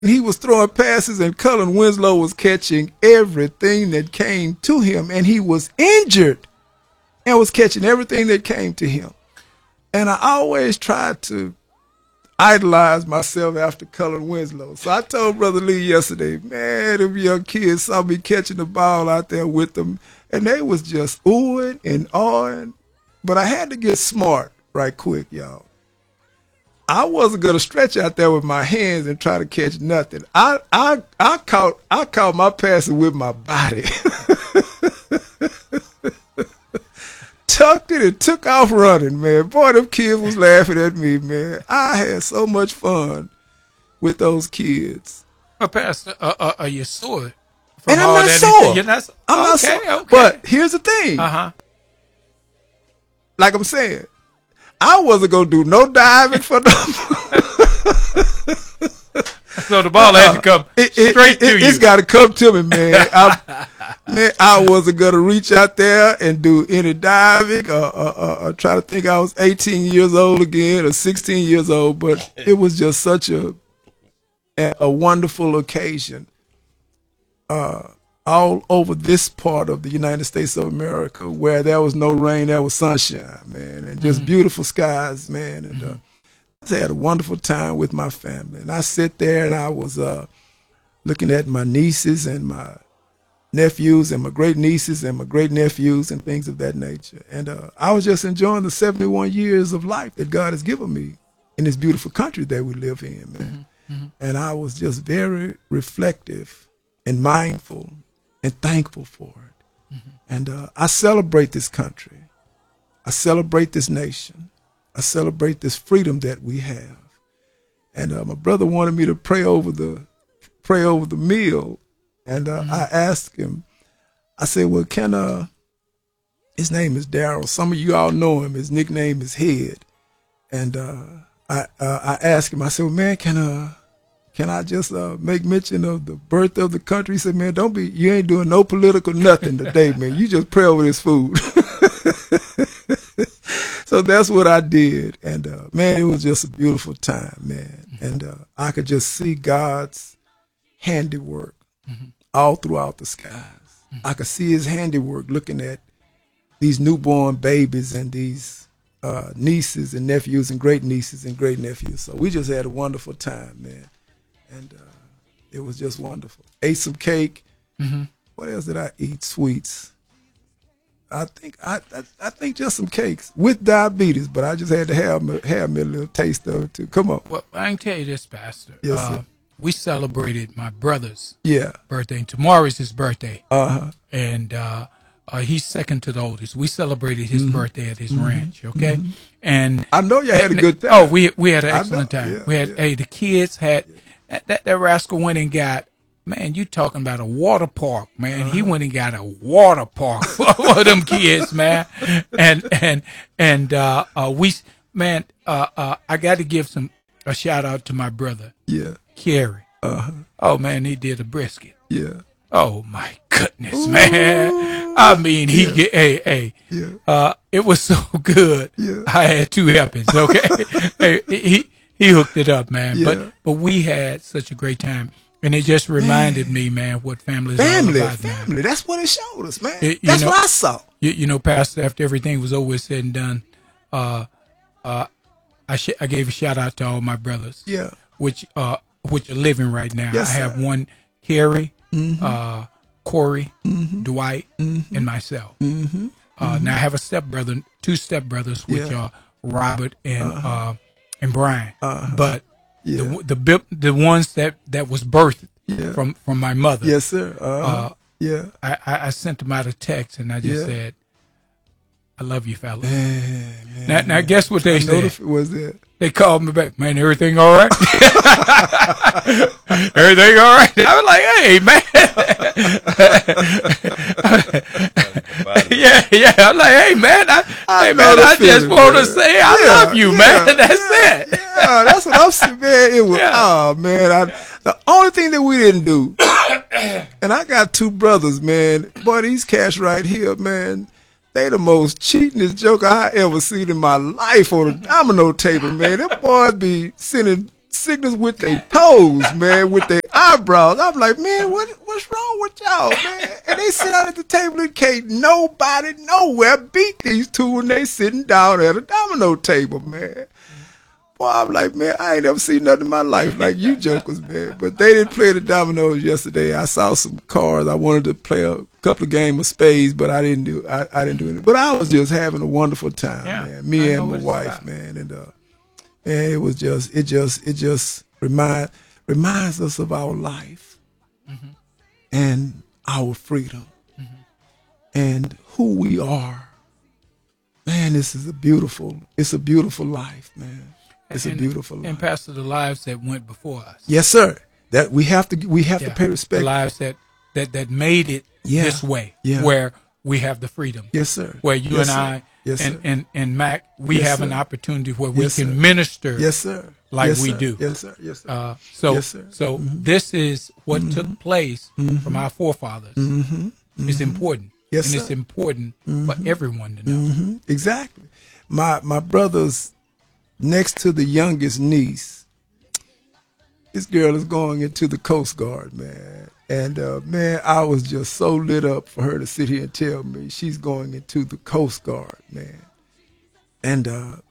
And he was throwing passes, and Cullen Winslow was catching everything that came to him. And he was injured and was catching everything that came to him. And I always tried to idolize myself after Cullen Winslow. So I told Brother Lee yesterday, man, them young kids saw me catching the ball out there with them, and they was just oohing and awing. But I had to get smart right quick, y'all. I wasn't gonna stretch out there with my hands and try to catch nothing. I caught my passing with my body. Tucked it and took off running, man. Boy, them kids was laughing at me, man. I had so much fun with those kids. Well, Pastor, are you sore? And I'm not sore. I'm not sore. Okay. But here's the thing. Like I'm saying, I wasn't going to do no diving for them. So the ball had to come straight to you. It's got to come to me, man. I wasn't going to reach out there and do any diving or try to think I was 18 years old again or 16 years old, but it was just such a wonderful occasion all over this part of the United States of America where there was no rain, there was sunshine, man, and just beautiful skies, man, and I had a wonderful time with my family. And I sit there and I was looking at my nieces and my nephews and my great nieces and my great nephews and things of that nature. And I was just enjoying the 71 years of life that God has given me in this beautiful country that we live in, man. And I was just very reflective and mindful and thankful for it. And I celebrate this country. I celebrate this nation. I celebrate this freedom that we have. And my brother wanted me to pray over the meal. And I asked him, I said, well, his name is Darrell. Some of you all know him. His nickname is Head. And I asked him, I said, well, man, can I just make mention of the birth of the country? He said, man, you ain't doing no political nothing today, man. You just pray over this food. So that's what I did. And, man, it was just a beautiful time, man. And I could just see God's handiwork all throughout the skies. I could see his handiwork looking at these newborn babies and these nieces and nephews and great nieces and great nephews. So we just had a wonderful time, man. And it was just wonderful. Ate some cake. What else did I eat? Sweets. I think just some cakes with diabetes, but I just had to have me a little taste of it too. Come on. Well, I can tell you this, Pastor. Yes, sir. We celebrated my brother's birthday, and tomorrow is his birthday. And he's second to the oldest. We celebrated his birthday at his ranch, okay? And I know you had a good time. Oh, we had an excellent time. Yeah, we had the kids had that rascal went and got, man, you talking about a water park, man. He went and got a water park for them kids, man. And we, man, I got to give a shout out to my brother. Yeah. Kerry. Oh, man, he did a brisket. Yeah. Oh, my goodness, man. I mean, it was so good. Yeah. I had two helpings, okay? He hooked it up, man. Yeah. But we had such a great time. And it just reminded me, man, what family is all about, family. man. That's what it showed us, man. That's what I saw. You know, Pastor, after everything was over, said and done, I gave a shout out to all my brothers. Yeah. Which are living right now. Yes, I have sir. one, Kerry, Corey, Dwight, and myself. Now I have two stepbrothers, which are Robert and Brian. But the ones that was birthed from my mother. Yes, sir. I sent them out a text and I just said, I love you, fellas. Man. Now guess what they said? Was that? They called me back, man, everything all right? Everything all right? I was like, hey, man. yeah. I'm like, hey, man, I just want to say I love you, man. That's it. Yeah, that's what I'm saying, man. It was, oh, man. The only thing that we didn't do, and I got two brothers, man. Boy, these cats right here, man. They the most cheatingest joker I ever seen in my life on a domino table, man. Them boys be sending signals with their toes, man, with their eyebrows. I'm like, man, what's wrong with y'all, man? And they sit down at the table and can't nobody nowhere beat these two when they sitting down at a domino table, man. Boy, I'm like, man, I ain't never seen nothing in my life like you jokers, man. But they didn't play the dominoes yesterday. I saw some cards. I wanted to play a couple of games of spades, but I didn't do it. But I was just having a wonderful time, man. Me and my wife, man, and it just reminds us of our life and our freedom and who we are. Man, it's a beautiful life, man. It's a beautiful life. And Pastor, the lives that went before us. Yes, sir. That we have to pay respect. The lives that made it this way, where we have the freedom. Yes, sir. Where you and I and Mac, we have an opportunity where we can minister. Yes, sir. Like we do. Yes, sir. Yes, sir. So this is what took place from our forefathers. It's important. Yes, and sir. it's important for everyone to know. Exactly. My brother's next to the youngest niece. This girl is going into the Coast Guard, man. And, man, I was just so lit up for her to sit here and tell me she's going into the Coast Guard, man. And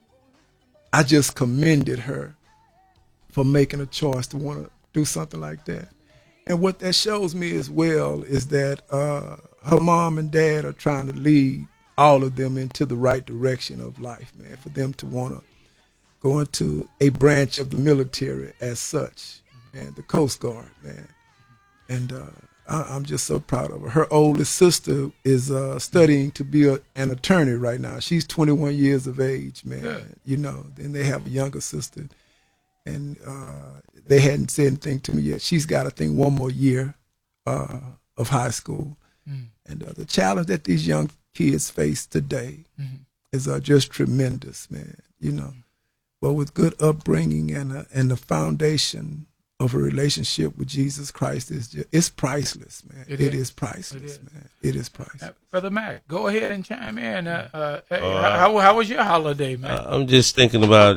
I just commended her for making a choice to want to do something like that. And what that shows me as well is that her mom and dad are trying to lead all of them into the right direction of life, man, for them to want to go into a branch of the military as such, and the Coast Guard, man. And I'm just so proud of her. Her oldest sister is studying to be an attorney right now. She's 21 years of age, man. Yeah. You know, then they have a younger sister, and they hadn't said anything to me yet. She's got, I think, one more year of high school. And the challenge that these young kids face today is just tremendous, man, you know. But with good upbringing and the foundation of a relationship with Jesus Christ, it's priceless, man. It is priceless, man. It is priceless. Brother Mac, go ahead and chime in. How was your holiday, man? I'm just thinking about,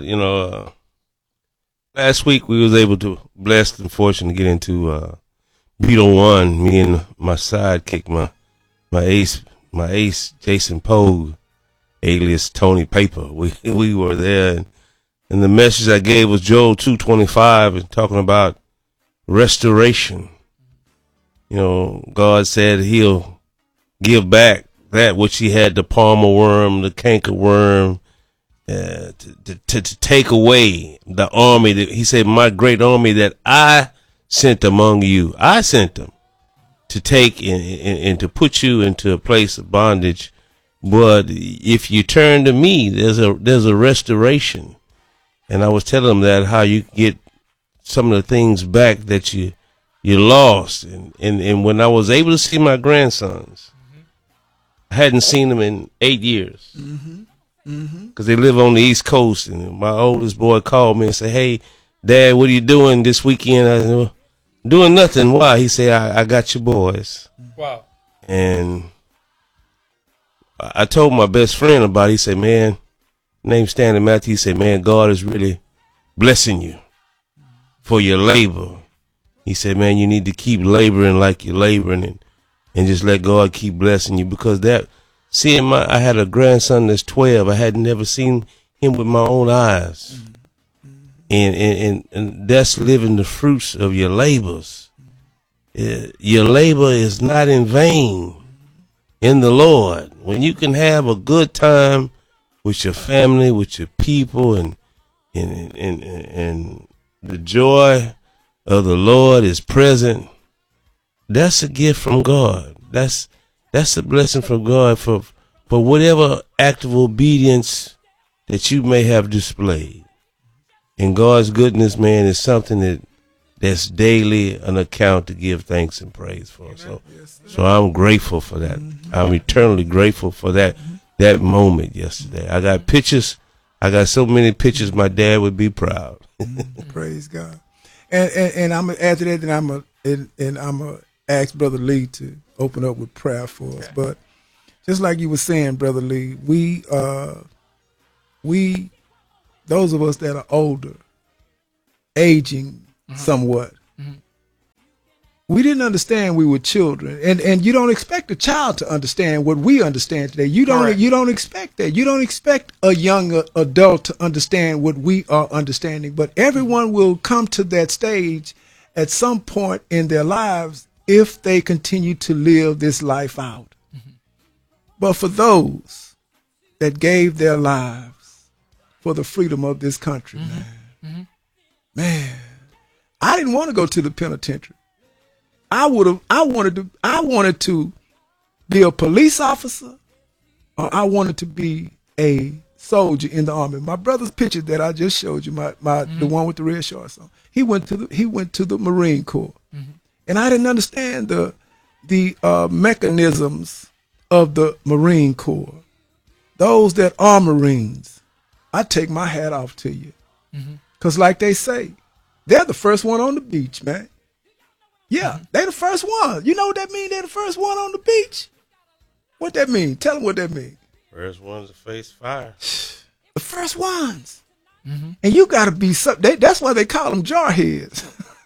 last week we was able to, blessed and fortunate, to get into Beetle One. Me and my sidekick, my ace, Jason Pogue, alias Tony Paper. We were there. And the message I gave was Joel 2:25, and talking about restoration. You know, God said he'll give back that which he had, the palmer worm, the canker worm, to take away the army. He said, my great army that I sent among you. I sent them to take and to put you into a place of bondage. But if you turn to me, there's a restoration. And I was telling them that how you get some of the things back that you lost. And when I was able to see my grandsons, I hadn't seen them in 8 years. Because they live on the East Coast. And my oldest boy called me and said, hey, Dad, what are you doing this weekend? I said, well, doing nothing. Why? He said, I got your boys. Wow. And I told my best friend about it. He said, man, name's Stanley Matthew. He said, man, God is really blessing you for your labor. He said, man, you need to keep laboring like you're laboring and just let God keep blessing you, because I had a grandson that's 12. I had never seen him with my own eyes. And that's living the fruits of your labors. Your labor is not in vain in the Lord. When you can have a good time with your family, with your people, and the joy of the Lord is present, that's a gift from God. That's a blessing from God for whatever act of obedience that you may have displayed. And God's goodness, man, is something that's daily an account to give thanks and praise for. So I'm grateful for that. I'm eternally grateful for that moment yesterday. I got pictures. I got so many pictures my dad would be proud. Praise God. And I'm gonna add to that, and I'm gonna ask Brother Lee to open up with prayer for us. But just like you were saying, Brother Lee, we those of us that are older, aging somewhat. We didn't understand we were children, and you don't expect a child to understand what we understand today. You don't expect that. You don't expect a young adult to understand what we are understanding. But everyone will come to that stage at some point in their lives if they continue to live this life out. But for those that gave their lives for the freedom of this country, man, I didn't want to go to the penitentiary. I wanted to be a police officer, or I wanted to be a soldier in the army. My brother's picture that I just showed you, the one with the red shorts on, he went to the Marine Corps, and I didn't understand the mechanisms of the Marine Corps. Those that are Marines, I take my hat off to you, because like they say, they're the first one on the beach, man. Yeah, they the first one. You know what that mean? They're the first one on the beach. What that mean? Tell them what that mean. First ones to face fire. The first ones. And you got to be something. That's why they call them jarheads.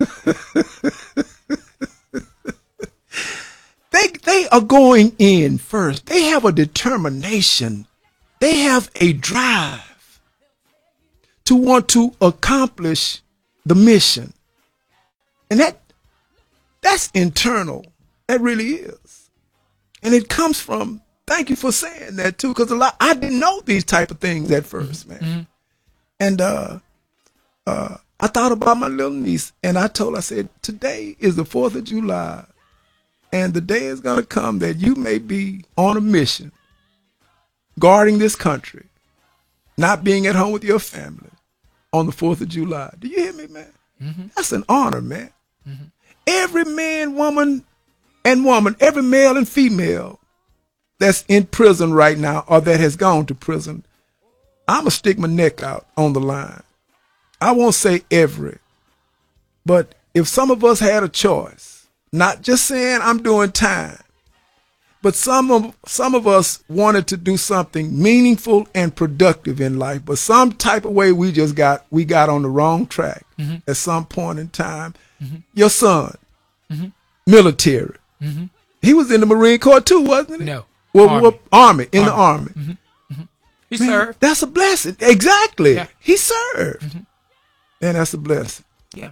They are going in first. They have a determination. They have a drive to want to accomplish the mission. And that's internal. That really is. And it comes from, thank you for saying that too, because I didn't know these type of things at first, man. And I thought about my little niece, and I said, today is the 4th of July, and the day is going to come that you may be on a mission, guarding this country, not being at home with your family on the 4th of July. Do you hear me, man? That's an honor, man. Every man, woman, every male and female that's in prison right now or that has gone to prison, I'm going to stick my neck out on the line. I won't say every, but if some of us had a choice, not just saying I'm doing time, but some of us wanted to do something meaningful and productive in life, but some type of way we got on the wrong track at some point in time. Your son, military. He was in the Marine Corps too, wasn't he? No. Army. The Army. He served. That's a blessing. Exactly. Yeah. He served. And that's a blessing. Yeah.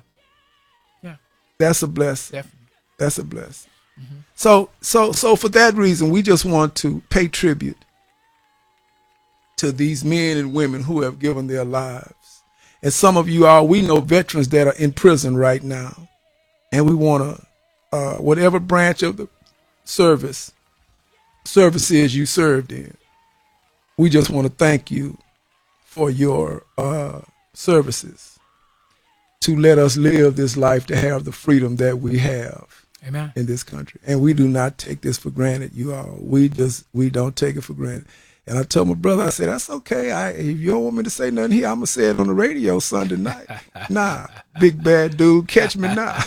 That's a blessing. Definitely. That's a blessing. So for that reason, we just want to pay tribute to these men and women who have given their lives. And some of you we know veterans that are in prison right now. And we want to, whatever branch of the services you served in, we just want to thank you for your services to let us live this life, to have the freedom that we have. Amen. In this country. And we do not take this for granted, you all. We don't take it for granted. And I told my brother, I said, that's okay. If you don't want me to say nothing here, I'm going to say it on the radio Sunday night. Nah, big bad dude, catch me now.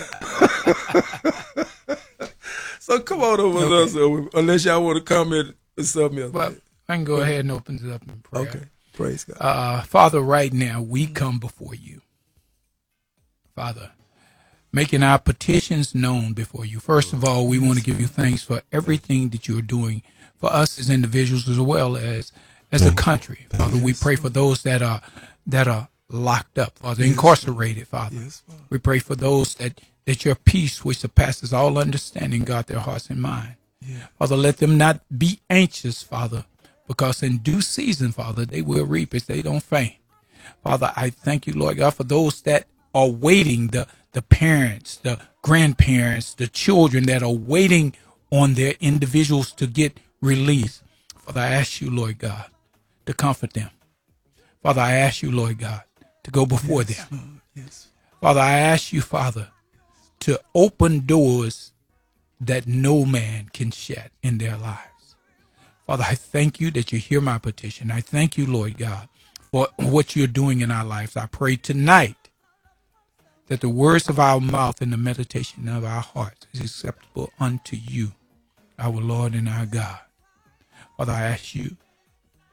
So come on over with us, unless y'all want to comment or something else. Well, I can go ahead and open it up in prayer. Okay, praise God. Father, right now, we come before you. Father, making our petitions known before you. First of all, we want to give you thanks for everything that you're doing for us as individuals as well as a country. Father, we pray for those that are locked up, Father, incarcerated, Father. Yes, Father. We pray for those that your peace, which surpasses all understanding, guard their hearts and mind. Yeah. Father, let them not be anxious, Father, because in due season, Father, they will reap if they don't faint. Father, I thank you, Lord God, for those that are waiting, the parents, the grandparents, the children that are waiting on their individuals to get released. Father, I ask you, Lord God, to comfort them. Father, I ask you, Lord God, to go before them. Lord. Yes. Father, I ask you, Father, to open doors that no man can shut in their lives. Father, I thank you that you hear my petition. I thank you, Lord God, for what you're doing in our lives. I pray tonight that the words of our mouth and the meditation of our hearts is acceptable unto you, our Lord and our God. Father, I ask you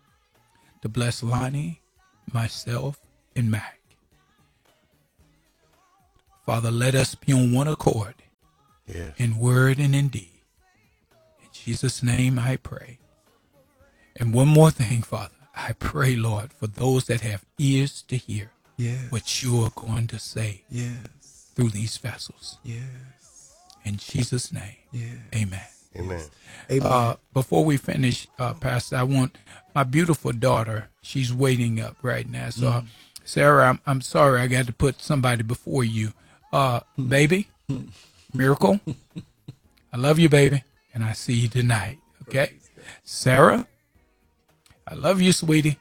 to bless Lonnie, myself, and Mac. Father, let us be on one accord, in word and in deed. In Jesus' name I pray. And one more thing, Father. I pray, Lord, for those that have ears to hear what you are going to say through these vessels. In Jesus' name, amen. Amen. Before we finish, Pastor, I want my beautiful daughter, she's waiting up right now. So, Sarah, I'm sorry I got to put somebody before you. Baby, Miracle, I love you, baby, and I see you tonight, okay? Sarah, I love you, sweetie.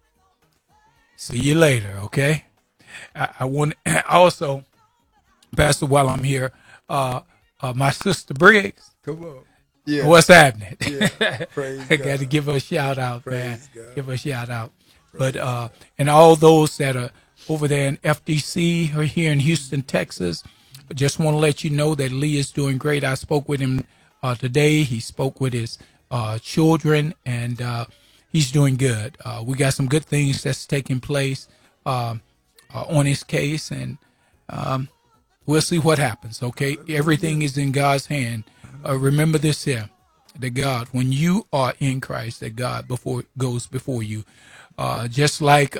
See you later, okay? I want also, Pastor, while I'm here, my sister Briggs. Come on. Yeah. What's happening? Yeah. Praise I God. got to give her a shout out, man. God. Give her a shout out. But and all those that are over there in FDC or here in Houston, Texas, I just want to let you know that Lee is doing great. I spoke with him today. He spoke with his children, and he's doing good. We got some good things that's taking place on his case, and we'll see what happens, okay? Everything is in God's hand. Remember this here, that God, when you are in Christ, that God goes before you. Just like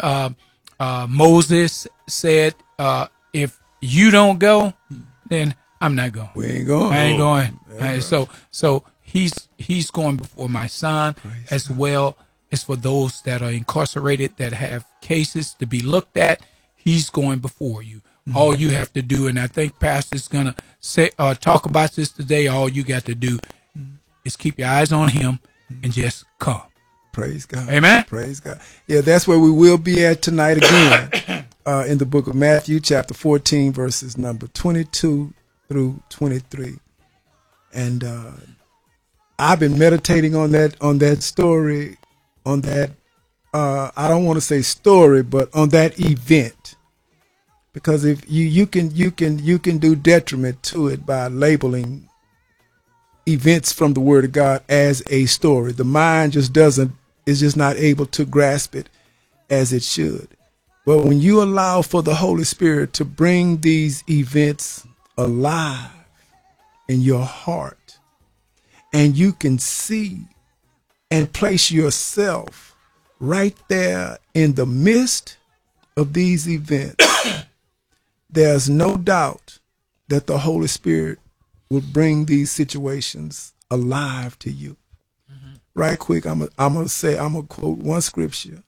Moses said, if you don't go, then I'm not going. We ain't going. I ain't going. Right. So he's going before my son, as well as for those that are incarcerated that have cases to be looked at. He's going before you. All you have to do, and I think Pastor's gonna say talk about this today. All you got to do is keep your eyes on him and just come. Praise God. Amen. Praise God. Yeah, that's where we will be at tonight again, in the book of Matthew, chapter 14, verses number 22 through 23. And I've been meditating on that story, on that. I don't want to say story, but on that event. Because if you can do detriment to it by labeling events from the Word of God as a story. The mind is just not able to grasp it as it should. But when you allow for the Holy Spirit to bring these events alive in your heart, and you can see and place yourself right there in the midst of these events, there's no doubt that the Holy Spirit will bring these situations alive to you. Right quick, I'm gonna quote one scripture,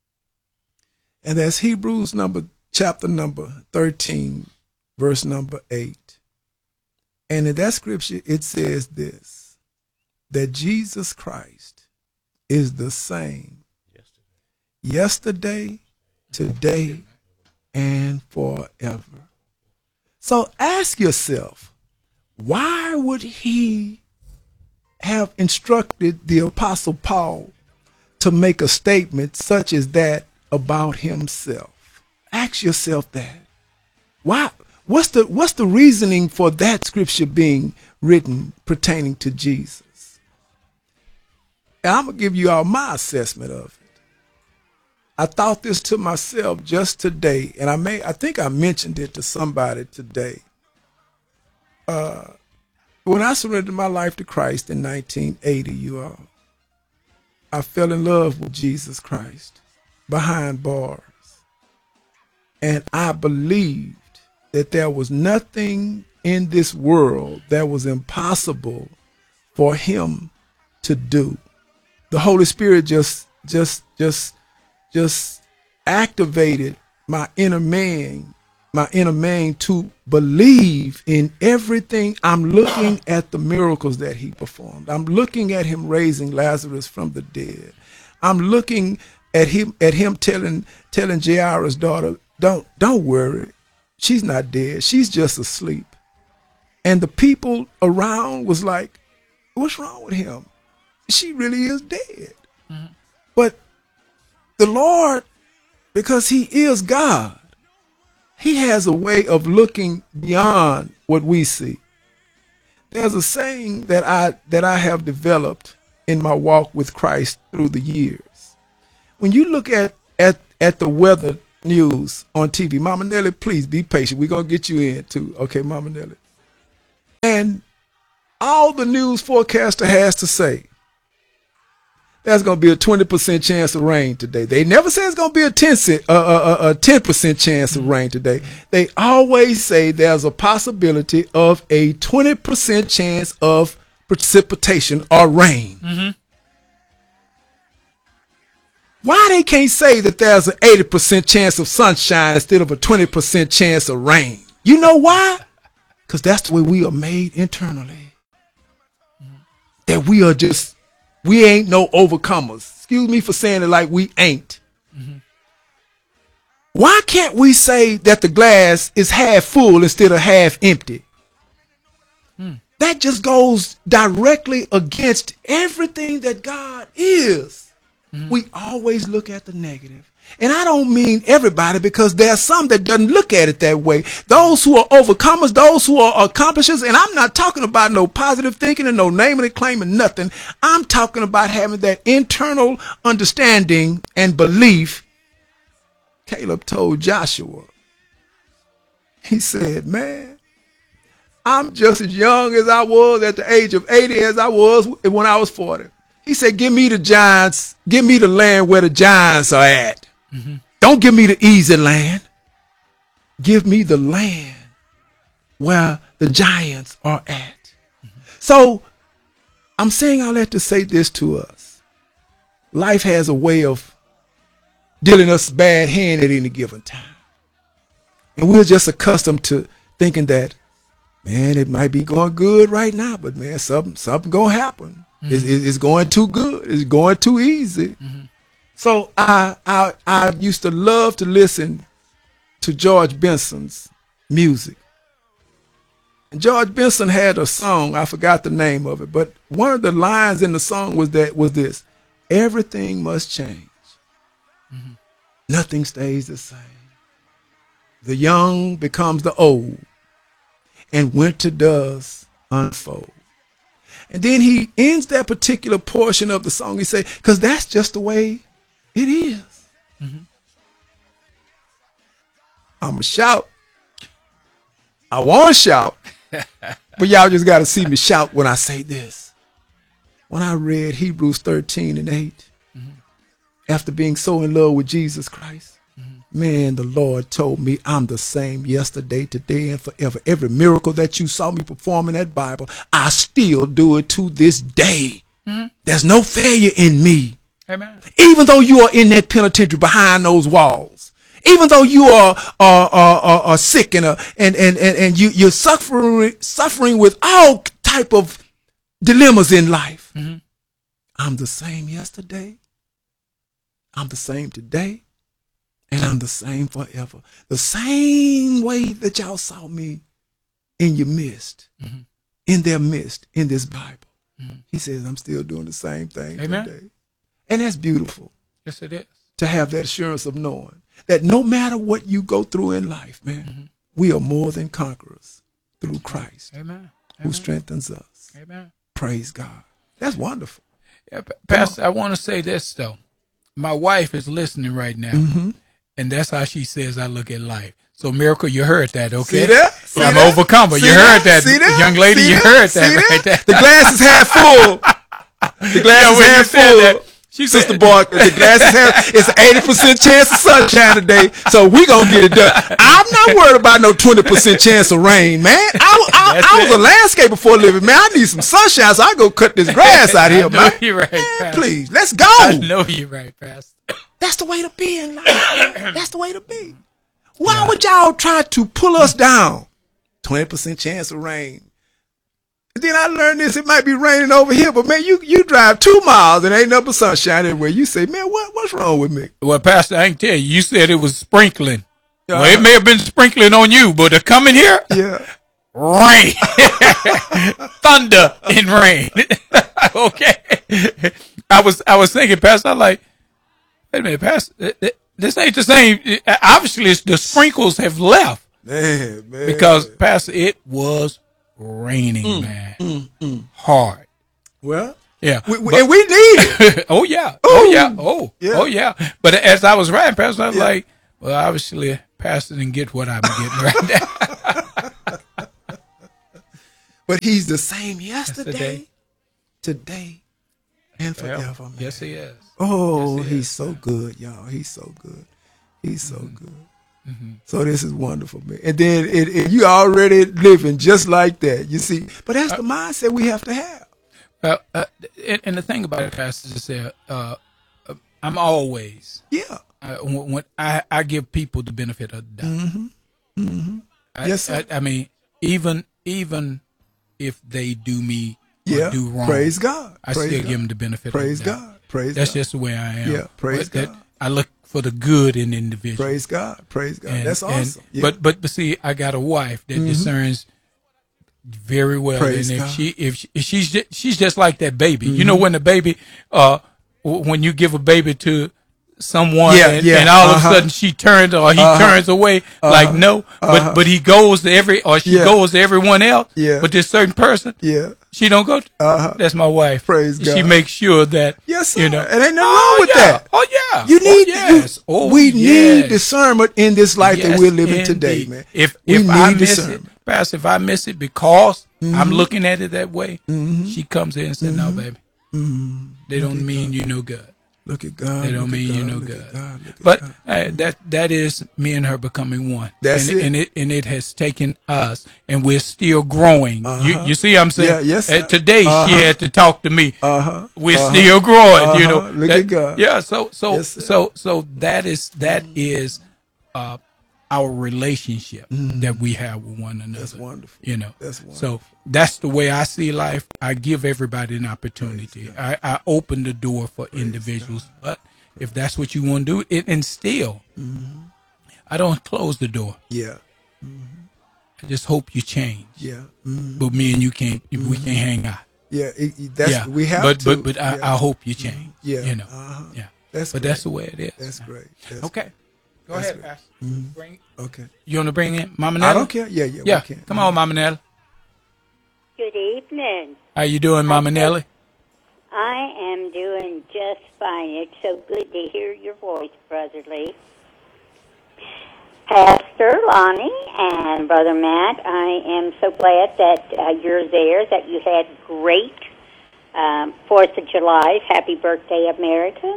and that's Hebrews chapter number 13, verse number 8. And in that scripture, it says this, that Jesus Christ is the same yesterday, today, and forever. So ask yourself, why would he have instructed the Apostle Paul to make a statement such as that about himself? Ask yourself that. Why? What's the reasoning for that scripture being written pertaining to Jesus? And I'm gonna give you all my assessment of it. I thought this to myself just today, and I think I mentioned it to somebody today. When I surrendered my life to Christ in 1980, you all, I fell in love with Jesus Christ behind bars. And I believed that there was nothing in this world that was impossible for him to do. The Holy Spirit just activated my inner man to believe in everything. I'm looking at the miracles that he performed. I'm looking at him raising Lazarus from the dead. I'm looking at him telling Jairus' daughter, don't worry, she's not dead, she's just asleep. And the people around was like, what's wrong with him? She really is dead. Mm-hmm. But the Lord, because he is God, he has a way of looking beyond what we see. There's a saying that I have developed in my walk with Christ through the years. When you look at the weather news on TV. Mama Nelly, please be patient. We're going to get you in too. Okay, Mama Nelly. And all the news forecaster has to say, there's going to be a 20% chance of rain today. They never say it's going to be a 10% chance of rain today. They always say there's a possibility of a 20% chance of precipitation or rain. Mm-hmm. Why they can't say that there's an 80% chance of sunshine instead of a 20% chance of rain? You know why? Because that's the way we are made internally. Mm-hmm. That we ain't no overcomers. Excuse me for saying it like we ain't. Mm-hmm. Why can't we say that the glass is half full instead of half empty? That just goes directly against everything that God is. Mm-hmm. We always look at the negative. And I don't mean everybody, because there are some that doesn't look at it that way. Those who are overcomers, those who are accomplishers, and I'm not talking about no positive thinking and no naming and claiming nothing. I'm talking about having that internal understanding and belief. Caleb told Joshua, he said, man, I'm just as young as I was at the age of 80 as I was when I was 40. He said, give me the giants, give me the land where the giants are at. Mm-hmm. Don't give me the easy land. Give me the land where the giants are at. Mm-hmm. So I'm saying all that to say this to us. Life has a way of dealing us a bad hand at any given time. And we're just accustomed to thinking that, man, it might be going good right now, but man, something gonna happen. Mm-hmm. It's going too good. It's going too easy. Mm-hmm. So I used to love to listen to George Benson's music. And George Benson had a song, I forgot the name of it, but one of the lines in the song was this: everything must change. Mm-hmm. Nothing stays the same. The young becomes the old, and winter does unfold. And then he ends that particular portion of the song. He said, because that's just the way it is. Mm-hmm. I'm going to shout. I want to shout. But y'all just got to see me shout when I say this. When I read Hebrews 13:8, mm-hmm. after being so in love with Jesus Christ, man, the Lord told me I'm the same yesterday, today, and forever. Every miracle that you saw me perform in that Bible, I still do it to this day. Mm-hmm. There's no failure in me. Amen. Even though you are in that penitentiary behind those walls, even though you are sick and you're suffering with all type of dilemmas in life, mm-hmm. I'm the same yesterday. I'm the same today. And I'm the same forever. The same way that y'all saw me in your midst, mm-hmm. in their midst, in this Bible. Mm-hmm. He says, I'm still doing the same thing Amen. Today. And that's beautiful. Yes, it is. To have that assurance of knowing that no matter what you go through in life, man, mm-hmm. we are more than conquerors through Christ. Amen. Who strengthens us. Amen. Praise God. That's wonderful. Yeah, Pastor, I want to say this, though. My wife is listening right now. Mm-hmm. And that's how she says I look at life. So, Miracle, you heard that, okay? See that? See I'm that? overcomer. See you heard that? that. Young lady, you heard that right there. The glass is half full. The glass is half full. Sister Barker, the glass is half. It's an 80% chance of sunshine today, so we gonna get it done. I'm not worried about no 20% chance of rain, man. I was a landscaper for a living, man. I need some sunshine, so I go cut this grass out here, man. You're right, man, please, let's go. I know you're right, Pastor. That's the way to be in life. That's the way to be. Why would y'all try to pull us down? 20% chance of rain. And then I learned this, it might be raining over here, but man, you drive 2 miles and ain't nothing but sunshine everywhere. You say, man, what's wrong with me? Well, Pastor, I can tell you, you said it was sprinkling. Well, it may have been sprinkling on you, but to come in here, yeah, rain, thunder and rain. Okay. I was thinking, Pastor, I'm like, wait a minute, Pastor, this ain't the same. Obviously, the sprinkles have left. Man. Because, Pastor, it was raining, man. Hard. Well, yeah. And we need it. Oh, yeah. Oh, yeah. Oh, yeah. But as I was writing, Pastor, I was like, Well, obviously, Pastor didn't get what I'm getting right now. But he's the same yesterday, today, and forever, man. Yes, he is. Oh, Yes, he he's is. so good, y'all. He's so good. He's so good. Mm-hmm. So this is wonderful, man. And then you already living just like that. You see, but that's the mindset we have to have. Well, and the thing about it, Pastor, is that I'm always when I give people the benefit of the doubt. Mm-hmm. Mm-hmm. Yes, sir. I mean, even if they do me or do wrong, praise God. I praise still God. give them the benefit praise of the doubt. God. Praise That's God. just the way I am. Yeah, praise God. I look for the good in individuals. Praise God. Praise God. And, That's awesome. But see, I got a wife that discerns very well, Praise and God. if she's just like that baby. You know, when the baby, when you give a baby to someone, and all of a sudden she turns or he turns away, like no, but he goes to she goes to everyone else, but this certain person, she don't go to. That's my wife. Praise God. She makes sure that yes, sir. you know, it ain't nothing wrong with that. Oh yeah, you need we need yes. discernment in this life that we're living today, man. If we need I miss discernment. it, Pastor, if I miss it because I'm looking at it that way, she comes in and says, "No, baby, they don't mean you no good. Look at God. They don't mean you no look good." at God, But that is me and her becoming one. That's it. And it has taken us, and we're still growing. You see what I'm saying? Yeah, yes, sir. Today she had to talk to me. We're still growing. You know. Look at God. Yeah. So Yes, so that is our relationship that we have with one another. That's wonderful. You know. That's wonderful. So that's the way I see life. I give everybody an opportunity. I open the door for individuals. But if that's what you want to do, and still, I don't close the door. Yeah. I just hope you change. Yeah. But me and you can't. We can't hang out. Yeah. We have but, to. But I hope you change. Yeah. You know. Yeah. That's the way it is. That's great. Okay. Go ahead, Pastor. Okay. You want to bring in Mama Nelly? I don't care. Yeah. Yeah. We can. Come on, Mama Nelly. Good evening. How you doing, Mama Nelly? I am doing just fine. It's so good to hear your voice, Brother Lee. Pastor Lonnie and Brother Matt, I am so glad that you're there, that you had great 4th of July. Happy birthday, America.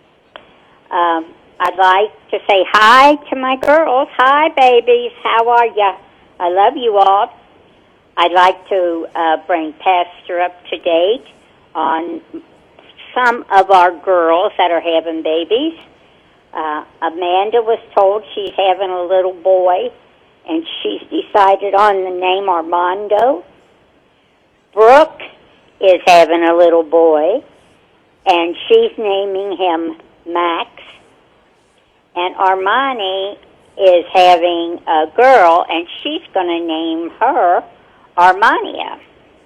I'd like to say hi to my girls. Hi, babies. How are you? I love you all. I'd like to bring Pastor up to date on some of our girls that are having babies. Amanda was told she's having a little boy, and she's decided on the name Armando. Brooke is having a little boy, and she's naming him Max. And Armani is having a girl, and she's going to name her Armania.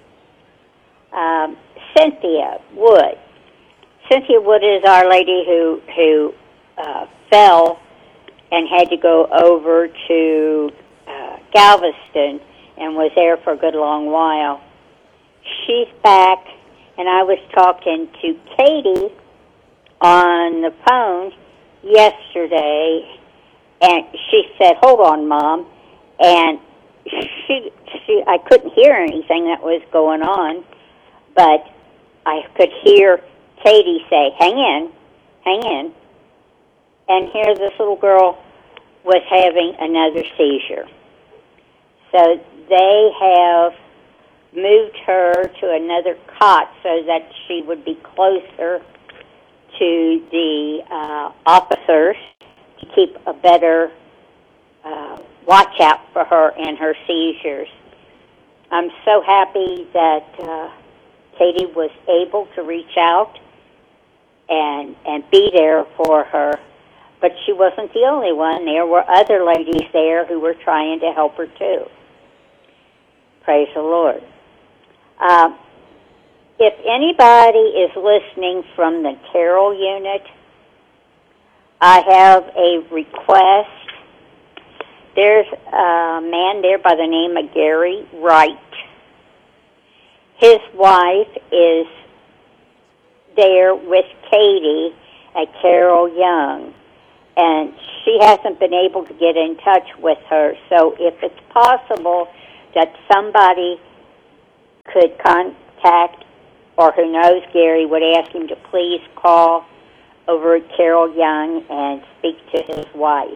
Cynthia Wood. Cynthia Wood is our lady who fell and had to go over to Galveston and was there for a good long while. She's back, and I was talking to Katie on the phone yesterday, and she said, "Hold on, Mom," and she I couldn't hear anything that was going on, but I could hear Katie say, hang in, and here this little girl was having another seizure. So they have moved her to another cot so that she would be closer to the officers to keep a better watch out for her and her seizures. I'm so happy that Katie was able to reach out and be there for her. But she wasn't the only one. There were other ladies there who were trying to help her too. Praise the Lord. If anybody is listening from the Carroll unit, I have a request. There's a man there by the name of Gary Wright. His wife is there with Katie at Carroll Young. and she hasn't been able to get in touch with her. So if it's possible that somebody could contact, or who knows Gary, would ask him to please call over at Carol Young and speak to his wife.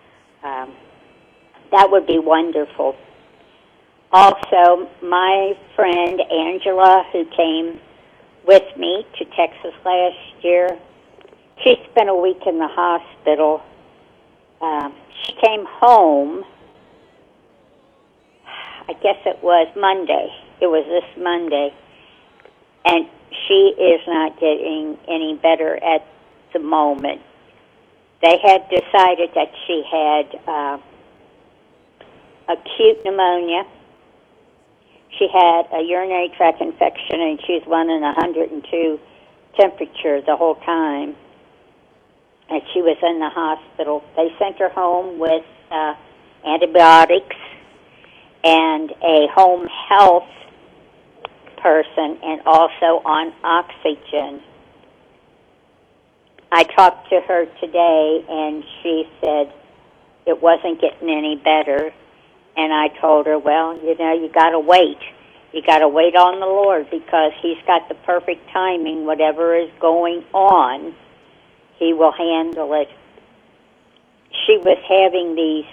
That would be wonderful. Also, my friend Angela, who came with me to Texas last year, she spent a week in the hospital. She came home, I guess it was Monday. It was this Monday. And she is not getting any better at the moment. They had decided that she had acute pneumonia. She had a urinary tract infection, and she was running 102 temperature the whole time. And she was in the hospital. They sent her home with antibiotics and a home health person, and also on oxygen. I talked to her today, and she said it wasn't getting any better. And I told her, well, you know, you got to wait. You got to wait on the Lord, because He's got the perfect timing. Whatever is going on, He will handle it. She was having these,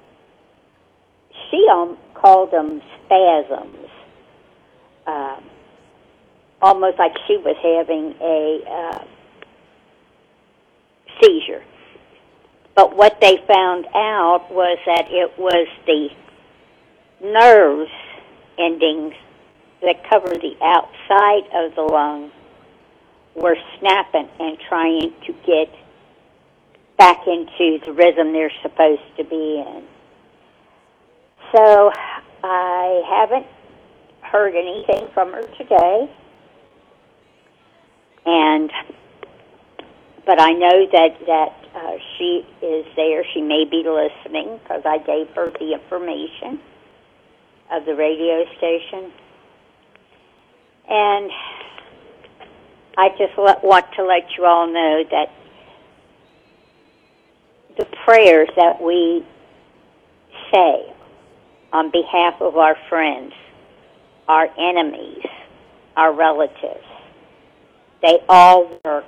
she called them spasms, almost like she was having a seizure. But what they found out was that it was the nerves endings that cover the outside of the lung were snapping and trying to get back into the rhythm they're supposed to be in. So I haven't heard anything from her today, but I know that she is there. She may be listening, because I gave her the information of the radio station. And I just want to let you all know that the prayers that we say on behalf of our friends, our enemies, our relatives, they all work.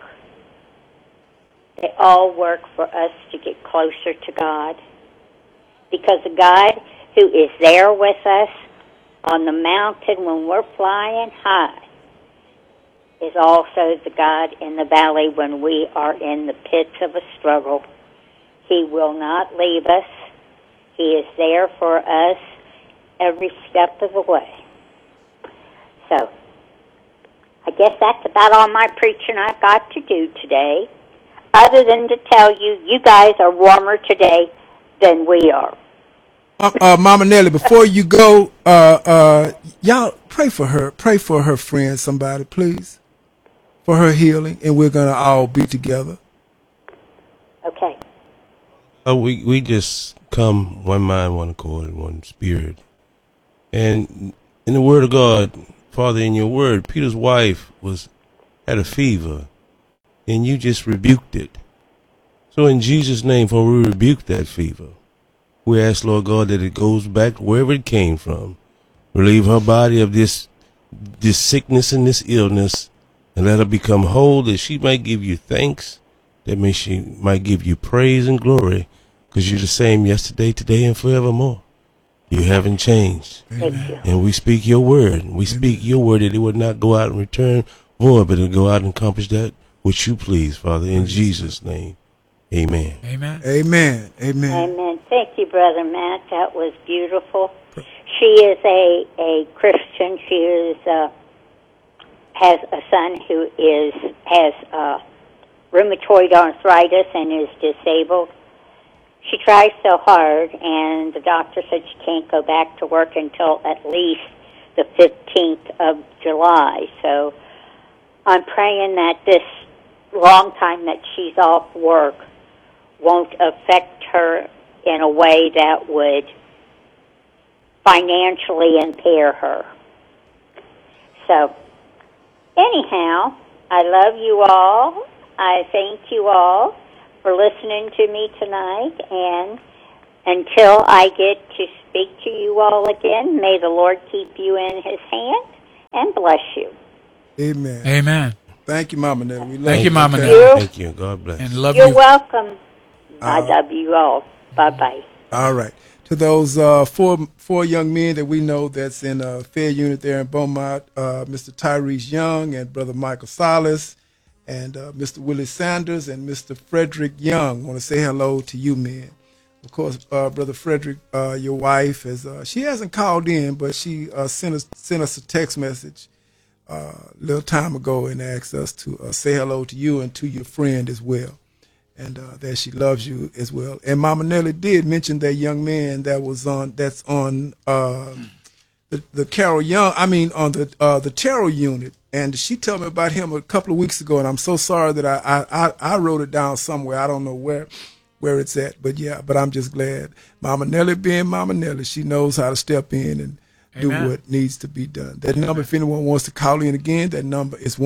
They all work for us to get closer to God. Because the God who is there with us on the mountain when we're flying high is also the God in the valley when we are in the pits of a struggle. He will not leave us. He is there for us every step of the way. So, I guess that's about all my preaching I've got to do today, other than to tell you, you guys are warmer today than we are. Mama Nellie, before you go, y'all pray for her. Pray for her friend, somebody, please, for her healing, and we're going to all be together. Okay. We just come one mind, one accord, and one spirit. And in the Word of God, Father, in your Word, Peter's wife had a fever, and you just rebuked it. So in Jesus' name, for we rebuke that fever. We ask, Lord God, that it goes back wherever it came from. Relieve her body of this sickness and this illness, and let her become whole, that she might give you thanks, that she might give you praise and glory, because you're the same yesterday, today, and forevermore. You haven't changed. Amen. And we speak your word. We speak your word, that it would not go out and return void, but it would go out and accomplish that which you please, Father, in Jesus' name. Amen. Amen. Amen. Amen. Amen. Thank you, Brother Matt. That was beautiful. She is a Christian. She is has a son who has rheumatoid arthritis and is disabled. She tries so hard, and the doctor said she can't go back to work until at least the 15th of July. So I'm praying that this long time that she's off work won't affect her in a way that would financially impair her. So, anyhow, I love you all. I thank you all for listening to me tonight. And until I get to speak to you all again, may the Lord keep you in his hand and bless you. Amen. Amen. Thank you, Mama Nelly. We love Thank you, Mama Okay. Nelly. Thank you. God bless. And love You're you. welcome. I love you all. Bye-bye. All right. To those four young men that we know that's in a fair unit there in Beaumont, Mr. Tyrese Young and Brother Michael Salas, and Mr. Willie Sanders and Mr. Frederick Young. I want to say hello to you men. Of course, Brother Frederick, your wife, she hasn't called in, but she sent us a text message a little time ago and asked us to say hello to you and to your friend as well, and that she loves you as well. And Mama Nelly did mention that young man that's on the Carol Young, on the Terrell unit, and she told me about him a couple of weeks ago, and I'm so sorry that I wrote it down somewhere. I don't know where it's at, but I'm just glad. Mama Nelly being Mama Nelly, she knows how to step in and do what needs to be done. That number, if anyone wants to call in again, that number is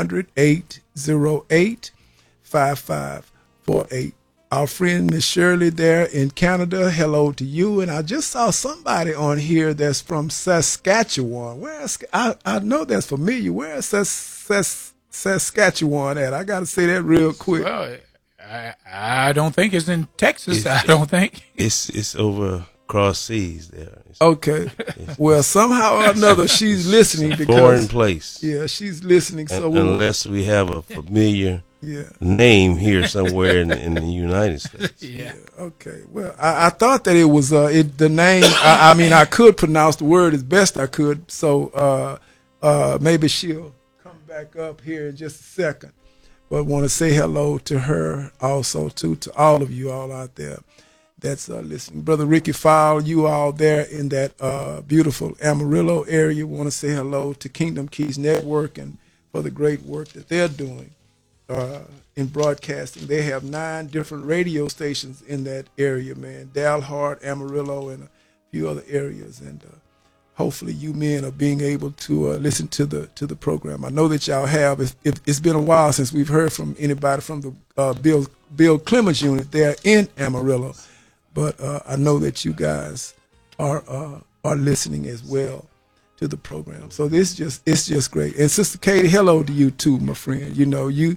1-800-808-5548. Our friend Miss Shirley there in Canada, hello to you. And I just saw somebody on here that's from Saskatchewan. I know that's familiar. Where is Saskatchewan at? I got to say that real quick. Well, I don't think it's in Texas. I don't think it's over across seas there. Okay. Well, somehow or another, she's listening because foreign place. Yeah, she's listening. So unless we have a familiar name here somewhere in the United States. Yeah. Okay. Well, I thought that it was the name. I could pronounce the word as best I could. So maybe she'll come back up here in just a second. But want to say hello to her also to all of you all out there that's listening. Brother Ricky Fowle, you all there in that beautiful Amarillo area, want to say hello to Kingdom Keys Network and for the great work that they're doing in broadcasting. They have 9 different radio stations in that area, man. Dalhart, Amarillo, and a few other areas. And hopefully you men are being able to listen to the program. I know that y'all have. It's been a while since we've heard from anybody from the Bill Clemens unit there in Amarillo. But I know that you guys are listening as well to the program. So it's just great. And Sister Katie, hello to you too, my friend. You know, we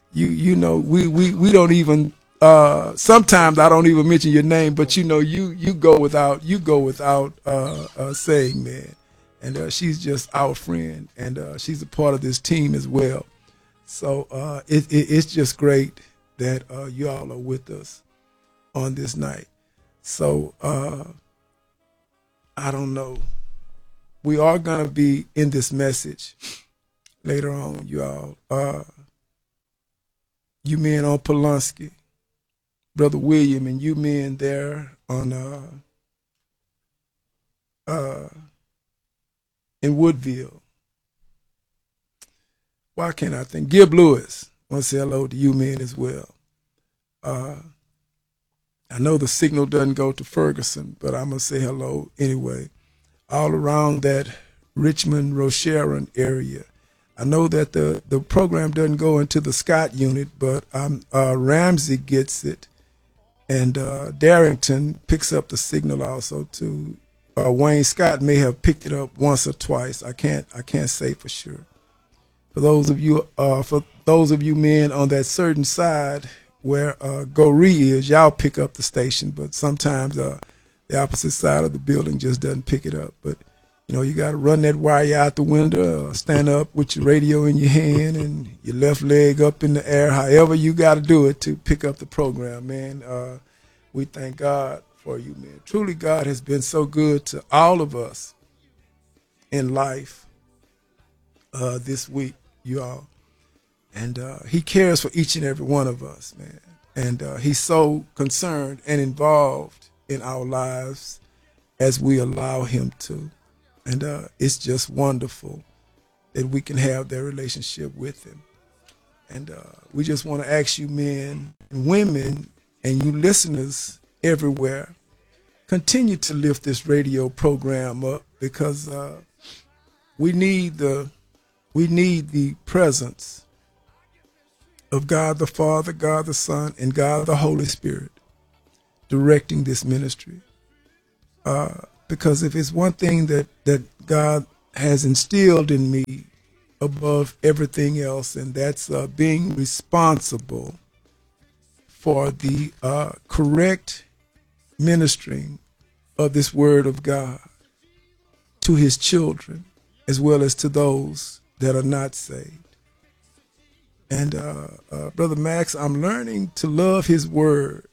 don't even sometimes I don't even mention your name, but you go without saying, man. And she's just our friend, and she's a part of this team as well. So it's just great that you all are with us on this night. So I don't know. We are going to be in this message later on, you all. You men on Pulaski, Brother William, and you men there on in Woodville. Why can't I think? Gib Lewis, I want to say hello to you men as well. I know the signal doesn't go to Ferguson, but I'm going to say hello anyway. All around that Richmond, Rocheron area. I know that the program doesn't go into the Scott unit, but Ramsey gets it. And Darrington picks up the signal also too. Wayne Scott may have picked it up once or twice. I can't say for sure. For those of you men on that certain side where Goree is, y'all pick up the station, but sometimes the opposite side of the building just doesn't pick it up. But you got to run that wire out the window, stand up with your radio in your hand and your left leg up in the air, however you got to do it to pick up the program, man. We thank God for you, man. Truly, God has been so good to all of us in life this week, you all. And he cares for each and every one of us, man. And he's so concerned and involved in our lives as we allow him to. And it's just wonderful that we can have that relationship with him. And we just want to ask you men and women and you listeners everywhere, continue to lift this radio program up because we need the presence of God the Father, God the Son, and God the Holy Spirit directing this ministry. Because if it's one thing that God has instilled in me above everything else, and that's being responsible for the correct ministering of this word of God to his children, as well as to those that are not saved. And Brother Max, I'm learning to love his word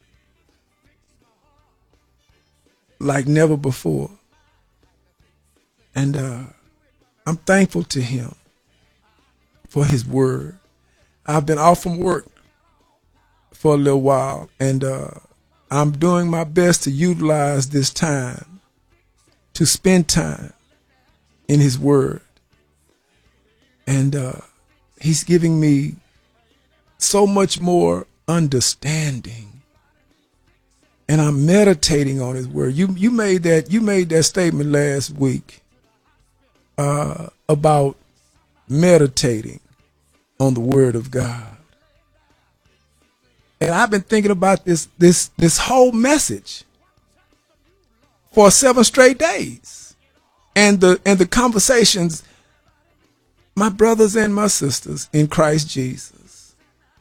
like never before. And I'm thankful to him for his word. I've been off from work for a little while, and I'm doing my best to utilize this time to spend time in his word. And he's giving me so much more understanding. And I'm meditating on his word. You made that statement last week about meditating on the word of God. And I've been thinking about this whole message for 7 straight days. And the conversations, my brothers and my sisters in Christ Jesus,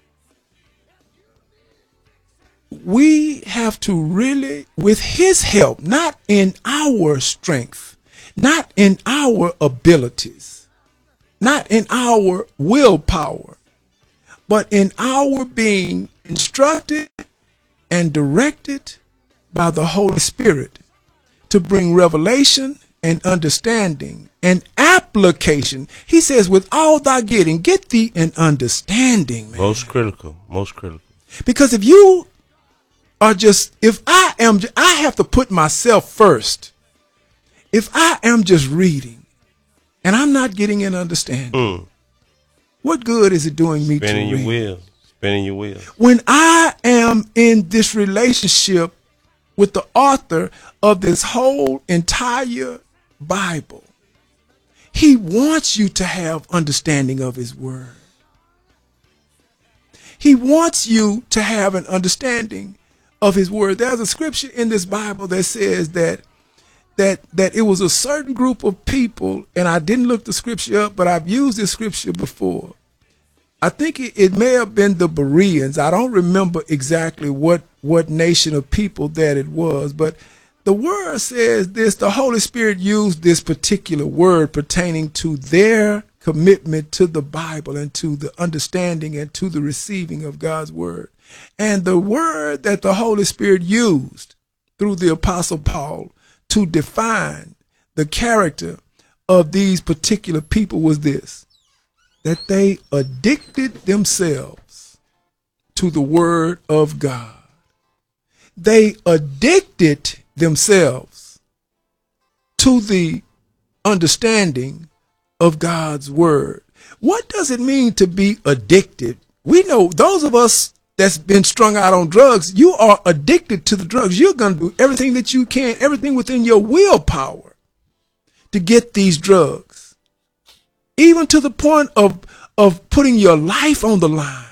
we have to really, with his help, not in our strength, not in our abilities, not in our willpower, but in our being instructed and directed by the Holy Spirit to bring revelation and understanding and application. He says, with all thy getting, get thee an understanding, man. Most critical, most critical. Because if you are I have to put myself first. If I am just reading and I'm not getting an understanding, what good is it doing me to read? Spinning your wheels. When I am in this relationship with the author of this whole entire Bible, he wants you to have understanding of his word. He wants you to have an understanding of his word. There's a scripture in this Bible that says that it was a certain group of people, and I didn't look the scripture up, but I've used this scripture before. I think it may have been the Bereans. I don't remember exactly what nation of people that it was, but the word says this, the Holy Spirit used this particular word pertaining to their commitment to the Bible and to the understanding and to the receiving of God's word. And the word that the Holy Spirit used through the Apostle Paul to define the character of these particular people was this, that they addicted themselves to the word of God. They addicted themselves to the understanding of God's word. What does it mean to be addicted? We know those of us that's been strung out on drugs, you are addicted to the drugs. You're going to do everything that you can, everything within your willpower to get these drugs, even to the point of putting your life on the line,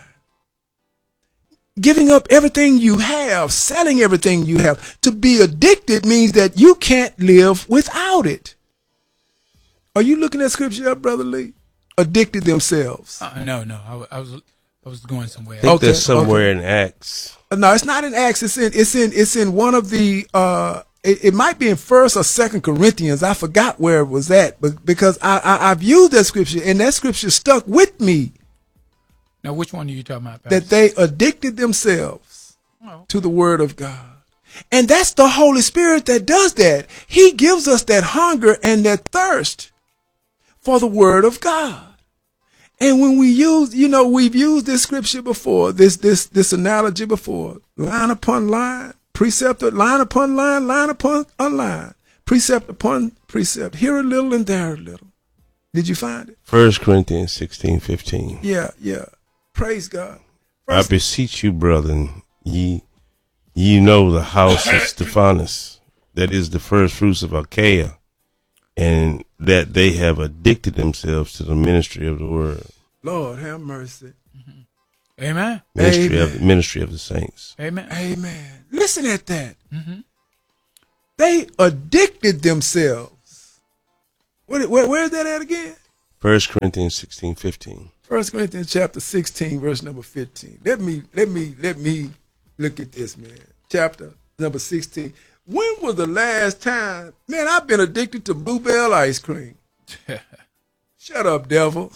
giving up everything you have, selling everything you have. To be addicted means that you can't live without it. Are you looking at scripture up, Brother Lee? Addicted themselves. No. I was going somewhere. I think that's somewhere in Acts. No, it's not in Acts. It's in one of the. It might be in 1st or 2nd Corinthians. I forgot where it was at, but because I've used that scripture and that scripture stuck with me. Now, which one are you talking about, Pastor? That they addicted themselves to the word of God. And that's the Holy Spirit that does that. He gives us that hunger and that thirst for the word of God. And when we use, we've used this scripture before, this analogy before, line upon line, precept, line upon line upon line, precept upon precept, here a little and there a little. Did you find it? 1 Corinthians 16:15. Yeah. Praise God. I beseech you, brethren, ye know the house of Stephanus, that is the first fruits of Achaia, and that they have addicted themselves to the ministry of the word. Lord have mercy. Amen. Ministry of the saints. Amen. Amen. Listen at that. Mm-hmm. They addicted themselves. Where is that at again? 1 Corinthians 16:15. 1 Corinthians chapter 16, verse number 15. Let me look at this, man. Chapter number 16. When was the last time, man, I've been addicted to Bluebell ice cream. Shut up, devil.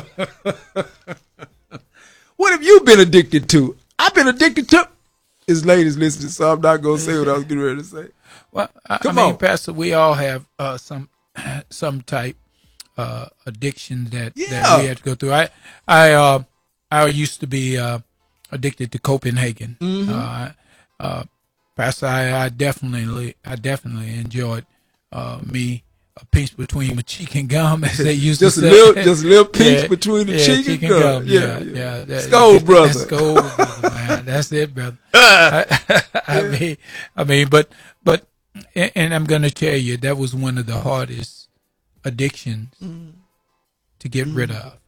What have you been addicted to? I've been addicted to. His ladies listening, so I'm not going to say what I was getting ready to say. Well, I mean, Pastor, we all have some type addiction that we had to go through. I used to be addicted to Copenhagen. Mm-hmm. Pastor, I definitely enjoyed me a pinch between my cheek and gum, as they used to say. Just a little pinch between the cheek and gum. Yeah. Skull brother. Skull brother, man. That's it, brother. I mean, but, and I'm going to tell you, that was one of the hardest addictions to get rid of.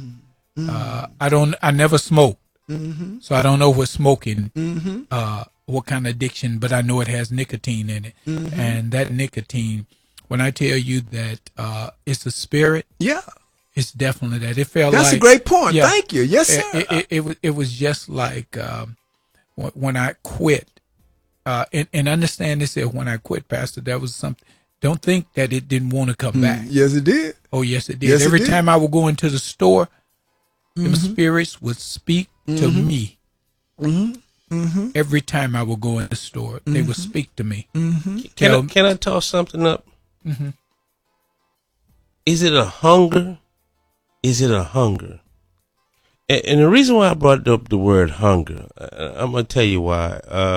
I never smoked, so I don't know what smoking, what kind of addiction, but I know it has nicotine in it. And that nicotine, when I tell you that it's a spirit, it's definitely that. It felt That's like, a great point. Thank you. Yes, sir. It was just like when I quit. And understand this, when I quit, Pastor, that was something. Don't think that it didn't want to come back. Yes, it did. Oh, yes, it did. Yes, Every time I would go into the store, the spirits would speak to me. Every time I would go in the store, they would speak to me. Can I toss something up? Is it a hunger? Is it a hunger? And the reason why I brought up the word hunger, I'm going to tell you why.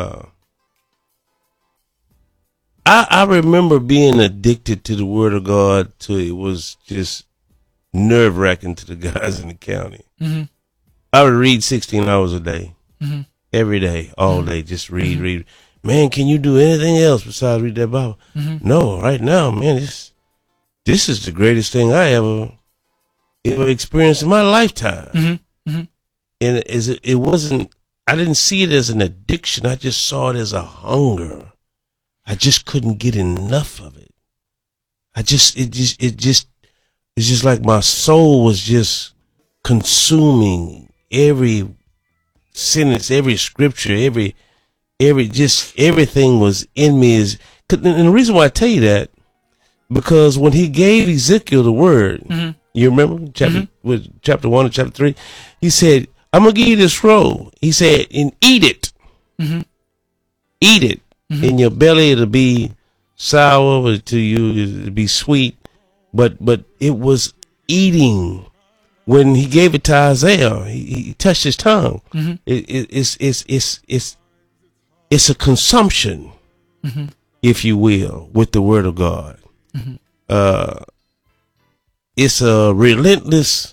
I remember being addicted to the Word of God till it was just nerve-wracking to the guys in the county. I would read 16 hours a day, every day, all day, just read. Man, can you do anything else besides read that Bible? No, right now, man, this is the greatest thing I ever experienced in my lifetime. And it wasn't, I didn't see it as an addiction. I just saw it as a hunger. I just couldn't get enough of it. It's just like my soul was just consuming every sentence, every scripture, everything was in me. And the reason why I tell you that, because when he gave Ezekiel the word, you remember chapter 1 and chapter 3, he said, I'm going to give you this scroll. He said, and eat it. Eat it. In your belly, it'll be sour, but to you, it'll be sweet. But it was eating. When he gave it to Isaiah, he touched his tongue. It's a consumption, if you will, with the Word of God. It's a relentless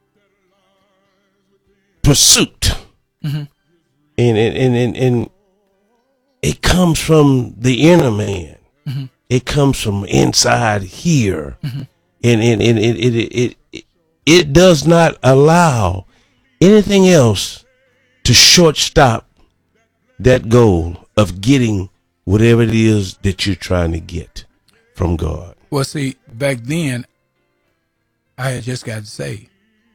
pursuit, and it comes from the inner man. It comes from inside here, and it does not allow anything else to shortstop that goal of getting whatever it is that you're trying to get from God. Well, see, back then, I had just got saved.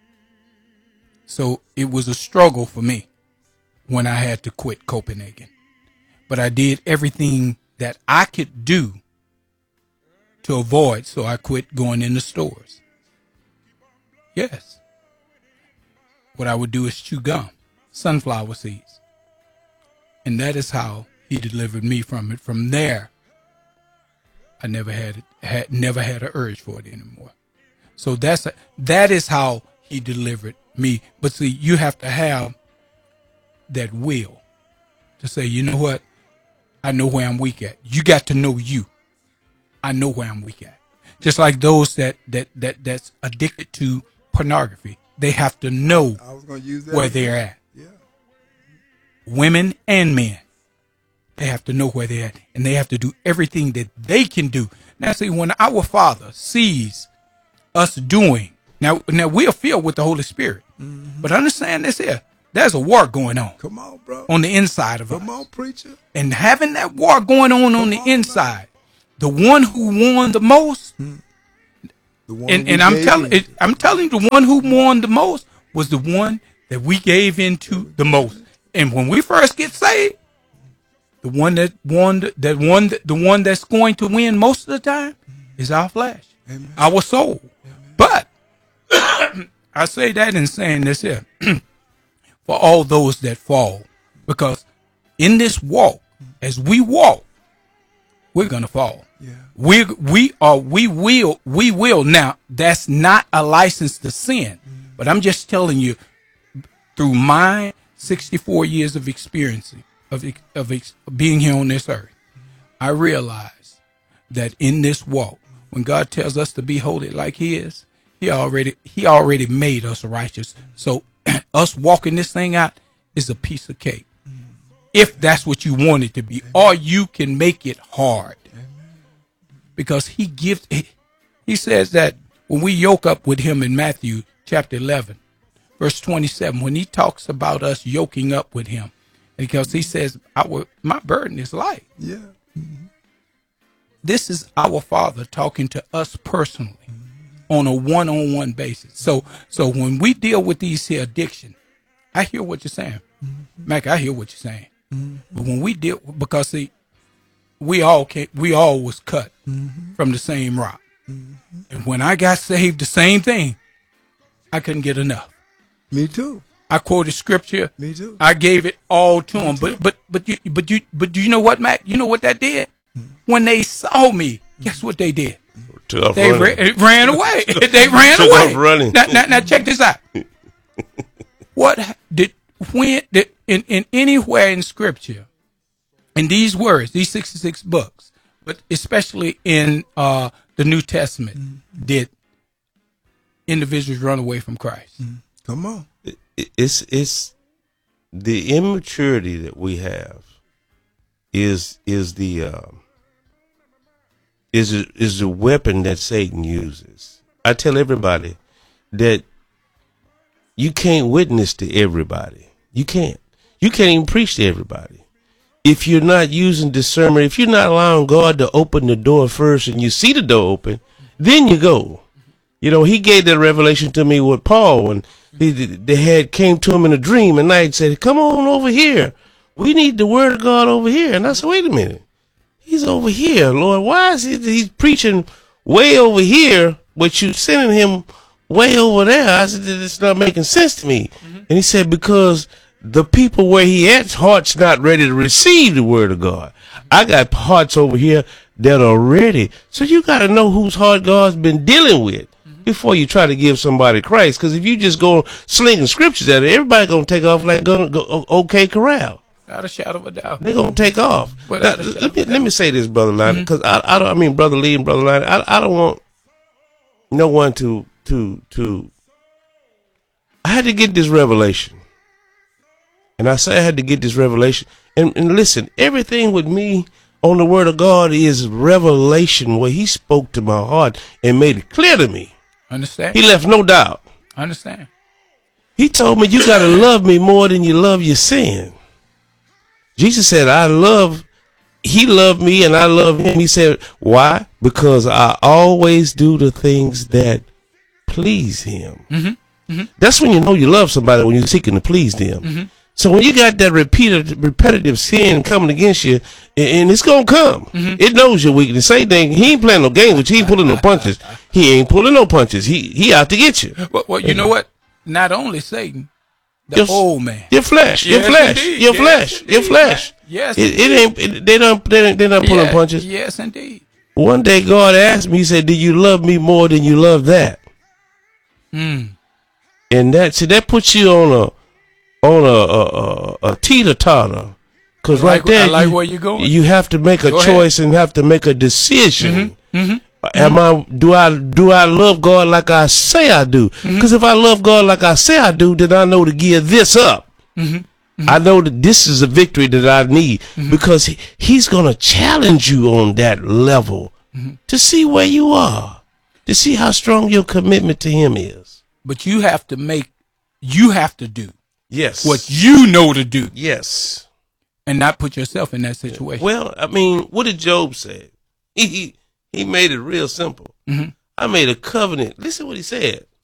So it was a struggle for me when I had to quit Copenhagen. But I did everything that I could do to avoid, so I quit going in the stores. Yes. What I would do is chew gum, sunflower seeds. And that is how he delivered me from it. From there, I never had an urge for it anymore. So that is how he delivered me. But see, you have to have that will to say, you know what? I know where I'm weak at. You got to know you. I know where I'm weak at. Just like those that's addicted to pornography, they have to know where they're at. Yeah. Women and men, they have to know where they're at, and they have to do everything that they can do. Now, see, when our Father sees us doing, now we are filled with the Holy Spirit, but understand this here, There's a war going on. Come on, bro. On the inside of us. Come on, preacher. And having that war going on the inside, the one who won the most, and I'm telling you, the one who won the most was the one that we gave into the most. And when we first get saved, the one that won, the one that's going to win most of the time is our flesh, Amen. Our soul. Amen. But I say that in saying this here, for all those that fall, because in this walk, as we walk, we're gonna fall. Yeah. We will. Now, that's not a license to sin, but I'm just telling you, through my 64 years of experience of being here on this earth, I realize that in this walk, when God tells us to be holy like He is, He already made us righteous. So us walking this thing out is a piece of cake, if that's what you want it to be, or you can make it hard, because He says that when we yoke up with Him in Matthew chapter 11, verse 27, when He talks about us yoking up with Him, because He says, my burden is light. Yeah. Mm-hmm. This is our Father talking to us personally on a one-on-one basis. So when we deal with these here addiction, I hear what you're saying. Mm-hmm. Mac, I hear what you're saying. Mm-hmm. But when we deal, because see, we all was cut from the same rock. Mm-hmm. And when I got saved, the same thing, I couldn't get enough. Me too. I quoted scripture. Me too. I gave it all to them. But you know what, Mac? You know what that did? When they saw me, guess what they did? They ran away. They ran away. Running. Now check this out. In anywhere in scripture, in these words, these 66 books, but especially in the New Testament, did individuals run away from Christ? Come on. It's the immaturity that we have is the weapon that Satan uses. I tell everybody that you can't witness to everybody. You can't even preach to everybody if you're not using discernment. If you're not allowing God to open the door first, and you see the door open, then you go. You know, He gave that revelation to me with Paul when they had came to him in a dream at night and said, "Come on over here. We need the word of God over here." And I said, "Wait a minute. He's over here, Lord. Why is he's preaching way over here, but you sending him way over there?" I said, "It's not making sense to me." And He said, "Because the people where he at's heart's not ready to receive the word of God. I got hearts over here that are ready." So you got to know whose heart God's been dealing with before you try to give somebody Christ. Because if you just go slinging scriptures at it, everybody going to take off like OK Corral. Without a shadow of a doubt. They're going to take off. Now, let me say this, Brother Lonnie, because I mean, Brother Lee and Brother Lonnie, I don't want no one to I had to get this revelation. And I say I had to get this revelation. And listen, everything with me on the word of God is revelation, where He spoke to my heart and made it clear to me. Understand? He left no doubt. Understand? He told me, you got to love me more than you love your sin. Jesus said, He loved me and I love Him. He said, why? Because I always do the things that please Him. That's when you know you love somebody, when you're seeking to please them. So when you got that repetitive sin coming against you, and it's going to come, it knows your weakness. Same thing, He ain't playing no games with you. He ain't pulling no punches. He ain't pulling no punches. He out to get you. Well, you know what? Not only Satan, the old man. Your flesh. Yes, your flesh. Indeed. Your Yes, flesh. indeed. Your flesh. Yes. They're not pulling punches. Yes, indeed. One day God asked me, He said, "Do you love me more than you love that?" And that puts you on a teeter-totter. Because right there, I like where you're going. You have to make a choice and have to make a decision. Do I love God like I say I do? Because if I love God like I say I do, then I know to give this up. I know that this is a victory that I need, because He's going to challenge you on that level to see where you are, to see how strong your commitment to Him is. But you have to do Yes. what you know to do, Yes. and not put yourself in that situation. Well, I mean, what did Job say? He made it real simple. Mhm. I made a covenant. Listen what he said.